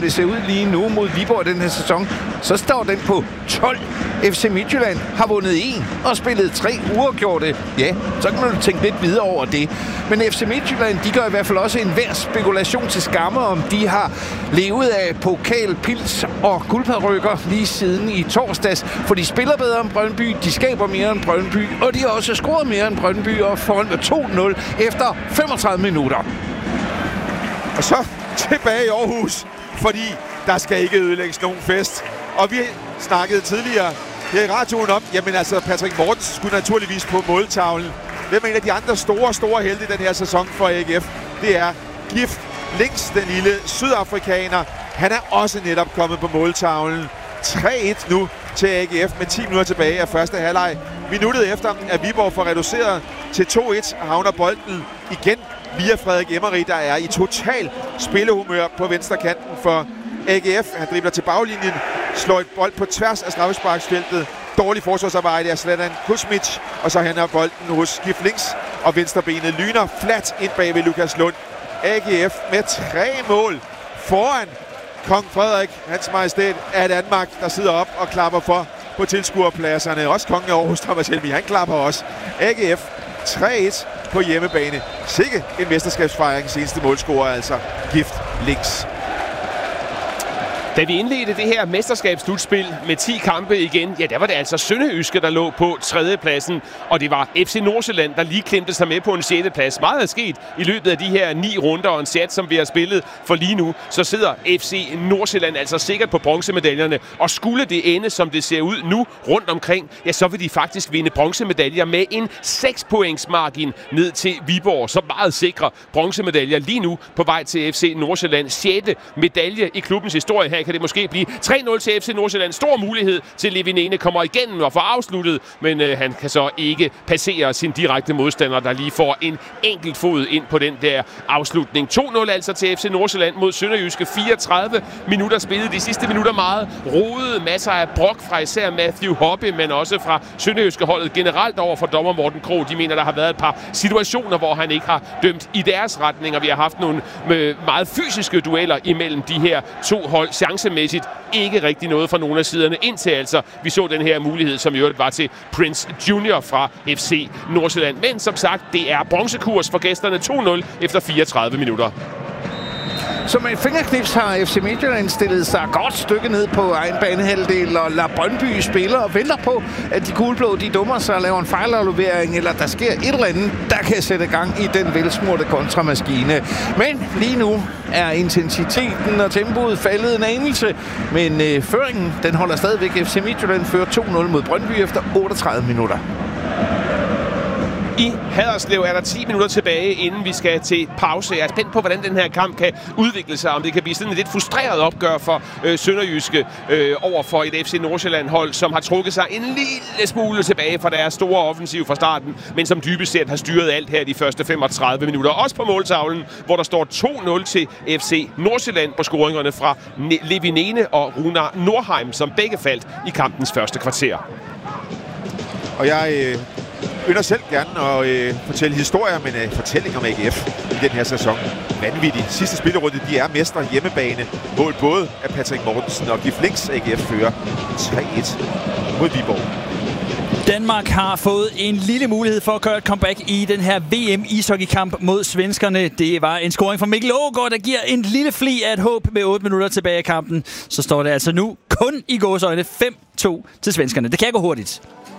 det ser ud lige nu mod Viborg den her sæson, så står den på 12. FC Midtjylland har vundet 1 og spillet 3 uafgjorte. Ja, så kan man jo tænke lidt videre over det. Men FC Midtjylland, de gør i hvert fald også en hver spekulation til skamme, om de har levet af pokal, pils og guldparykker lige siden i torsdags. For de spiller bedre end Brøndby, de skaber mere end Brøndby, og de har også scoret mere end Brøndby og foran med 2-0 efter 35 minutter. Og så tilbage i Aarhus, fordi der skal ikke ødelægges nogen fest. Og vi snakkede tidligere her i radioen om, jamen altså Patrick Mortensen skulle naturligvis på måltavlen. Hvem er en af de andre store helte i den her sæson for AGF? Det er Gift Links, den lille sydafrikaner. Han er også netop kommet på måltavlen. 3-1 nu til AGF med 10 minutter tilbage af første halvleg. Minuttet efter, at Viborg får reduceret til 2-1, havner bolden igen via Frederik Emery, der er i total spillehumør på venstre kanten for AGF. Han dribler til baglinjen, slår et bold på tværs af straffesparksfeltet. Dårlig forsvarsarbejde af Zlatan Kuzmic, og så hænder bolden hos Gift Links, og venstrebenet lyner fladt ind bag ved Lukas Lund. AGF med 3 mål foran Kong Frederik, hans majestæt af Danmark, der sidder op og klapper for på tilskuerpladserne. Også kongen af Aarhus, Thomas Helmig, han klapper også. AGF 3-1 på hjemmebane. Sikke en mesterskabsfejring, seneste målscorer altså Gift Links. Da vi indledte det her mesterskabsslutspil med 10 kampe igen, ja, der var det altså SønderjyskE, der lå på 3. pladsen, og det var FC Nordsjælland, der lige klemte sig med på en 6. plads. Meget er sket i løbet af de her 9 runder og en chat, som vi har spillet for lige nu. Så sidder FC Nordsjælland altså sikkert på bronzemedaljerne, og skulle det ende, som det ser ud nu rundt omkring, ja, så vil de faktisk vinde bronzemedaljer med en 6-points margin ned til Viborg. Så meget sikre bronzemedaljer lige nu på vej til FC Nordsjælland. 6. medalje i klubbens historie. Her kan det måske blive 3-0 til FC Nordsjælland. Stor mulighed til Levinene kommer igennem og får afsluttet, men han kan så ikke passere sin direkte modstander, der lige får en enkelt fod ind på den der afslutning. 2-0 altså til FC Nordsjælland mod SønderjyskE. 34 minutter spillet. De sidste minutter meget rodede. Masser af brok fra især Matthew Hoppe, men også fra SønderjyskE-holdet generelt over for dommer Morten Krogh. De mener, der har været et par situationer, hvor han ikke har dømt i deres retning, og vi har haft nogle meget fysiske dueller imellem de her to hold. Chancemæssigt ikke rigtig noget fra nogle af siderne, indtil altså vi så den her mulighed, som i øvrigt var til Prince Junior fra FC Nordsjælland. Men som sagt, det er bronzekurs for gæsterne. 2-0 efter 34 minutter. Så med et fingerknips har FC Midtjylland stillet sig godt stykke ned på egen banehalvdel og lader Brøndby spille og venter på, at de gulblå de dummer sig og laver en fejlaflevering, eller der sker et eller andet, der kan sætte gang i den velsmurte kontramaskine. Men lige nu er intensiteten og tempoet faldet en anelse, men føringen den holder stadigvæk. FC Midtjylland fører 2-0 mod Brøndby efter 38 minutter. I Haderslev er der 10 minutter tilbage, inden vi skal til pause. Jeg er spændt på, hvordan den her kamp kan udvikle sig. Om det kan blive sådan et lidt frustreret opgør for SønderjyskE over for et FC Nordsjælland-hold, som har trukket sig en lille smule tilbage fra deres store offensiv fra starten, men som dybest set har styret alt her de første 35 minutter. Også på måltavlen, hvor der står 2-0 til FC Nordsjælland på scoringerne fra Levinene og Runar Nordheim, som begge faldt i kampens første kvarter. Og jeg ynder selv gerne at fortælle historier, men fortællinger om AGF i den her sæson. Vanvittigt. Sidste spillerunde, de er mestre hjemmebane. Mål både af Patrick Mortensen og Gift Links. AGF fører 3-1 mod Viborg. Danmark har fået en lille mulighed for at gøre et comeback i den her VM-ishockeykamp mod svenskerne. Det var en scoring fra Mikkel Aagaard, der giver en lille fli af et håb med 8 minutter tilbage i kampen. Så står det altså nu kun i gåseøjne 5-2 til svenskerne. Det kan gå hurtigt.